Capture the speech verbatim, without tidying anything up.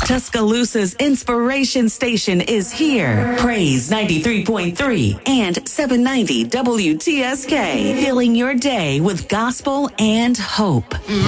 Tuscaloosa's inspiration station is here. Praise ninety-three point three and seven ninety W T S K. Filling your day with gospel and hope.